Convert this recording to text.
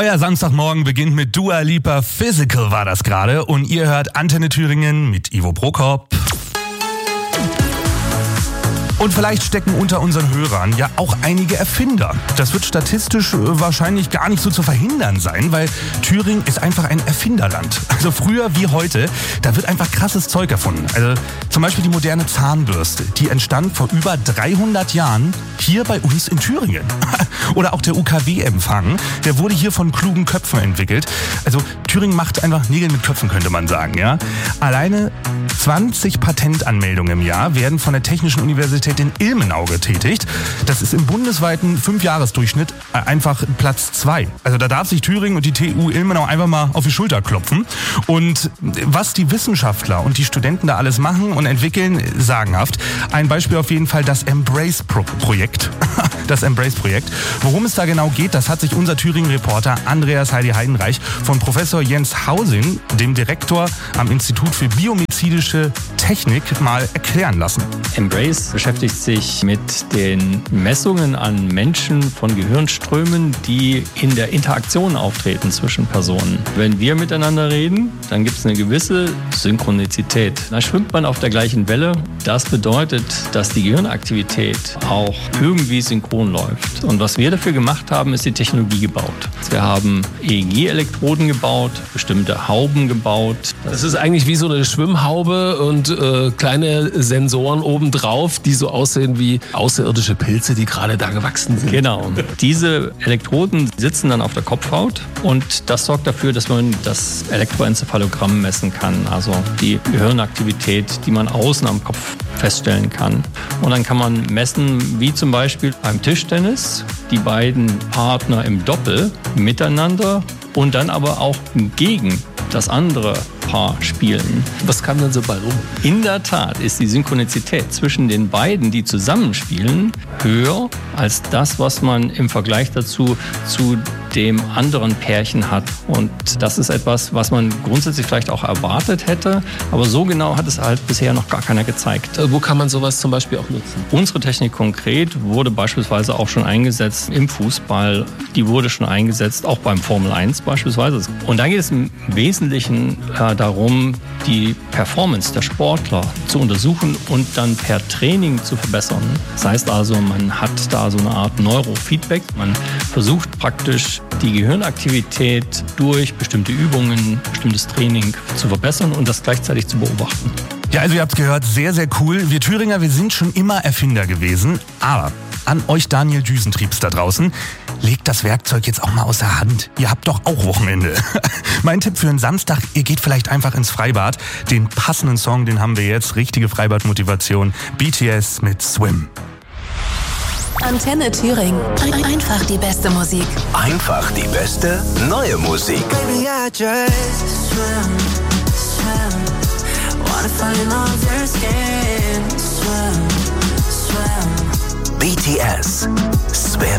Euer Samstagmorgen beginnt mit Dua Lipa, Physical war das gerade. Und ihr hört Antenne Thüringen mit Ivo Prokop. Und vielleicht stecken unter unseren Hörern ja auch einige Erfinder. Das wird statistisch wahrscheinlich gar nicht so zu verhindern sein, weil Thüringen ist einfach ein Erfinderland. Also früher wie heute, da wird einfach krasses Zeug erfunden. Also zum Beispiel die moderne Zahnbürste, die entstand vor über 300 Jahren hier bei uns in Thüringen. Oder auch der UKW-Empfang, der wurde hier von klugen Köpfen entwickelt. Also Thüringen macht einfach Nägel mit Köpfen, könnte man sagen, ja. Alleine 20 Patentanmeldungen im Jahr werden von der Technischen Universität in Ilmenau getätigt. Das ist im bundesweiten 5-Jahres-Durchschnitt einfach Platz 2. Also da darf sich Thüringen und die TU Ilmenau einfach mal auf die Schulter klopfen. Und was die Wissenschaftler und die Studenten da alles machen und entwickeln, sagenhaft. Ein Beispiel auf jeden Fall das Embrace-Projekt. Das Embrace-Projekt. Worum es da genau geht, das hat sich unser Thüringen-Reporter Andreas Heidi Heidenreich von Professor Jens Hausing, dem Direktor am Institut für biomedizinische Technik, mal erklären lassen. Embrace beschäftigt sich mit den Messungen an Menschen von Gehirnströmen, die in der Interaktion auftreten zwischen Personen. Wenn wir miteinander reden, dann gibt es eine gewisse Synchronizität. Da schwimmt man auf der gleichen Welle. Das bedeutet, dass die Gehirnaktivität auch irgendwie synchron läuft. Und was wir dafür gemacht haben, ist die Technologie gebaut. Wir haben EEG-Elektroden gebaut, bestimmte Hauben gebaut. Das ist eigentlich wie so eine Schwimmhaube und kleine Sensoren obendrauf, die so aussehen wie außerirdische Pilze, die gerade da gewachsen sind. Genau. Diese Elektroden sitzen dann auf der Kopfhaut und das sorgt dafür, dass man das Elektroenzephalogramm messen kann, also die Gehirnaktivität, die man außen am Kopf feststellen kann. Und dann kann man messen, wie zum Beispiel beim Tischtennis, die beiden Partner im Doppel miteinander und dann aber auch gegen das andere Paar spielen. Was kam denn so bei rum? In der Tat ist die Synchronizität zwischen den beiden, die zusammenspielen, höher als das, was man im Vergleich dazu zu dem anderen Pärchen hat. Und das ist etwas, was man grundsätzlich vielleicht auch erwartet hätte, aber so genau hat es halt bisher noch gar keiner gezeigt. Wo kann man sowas zum Beispiel auch nutzen? Unsere Technik konkret wurde beispielsweise auch schon eingesetzt im Fußball. Die wurde schon eingesetzt, auch beim Formel 1 beispielsweise. Und da geht es im Wesentlichen darum, die Performance der Sportler zu untersuchen und dann per Training zu verbessern. Das heißt also, man hat da so eine Art Neurofeedback. Man versucht praktisch die Gehirnaktivität durch bestimmte Übungen, bestimmtes Training zu verbessern und das gleichzeitig zu beobachten. Ja, also ihr habt gehört, sehr, sehr cool. Wir Thüringer, wir sind schon immer Erfinder gewesen. Aber an euch Daniel Düsentriebs da draußen, legt das Werkzeug jetzt auch mal aus der Hand. Ihr habt doch auch Wochenende. Mein Tipp für einen Samstag, ihr geht vielleicht einfach ins Freibad. Den passenden Song, den haben wir jetzt. Richtige Freibadmotivation. BTS mit Swim. Antenne Thüringen. Einfach die beste Musik. Einfach die beste neue Musik. Baby, I just swim, swim. Wanna find all your skin. Swim, swim. BTS. Swim.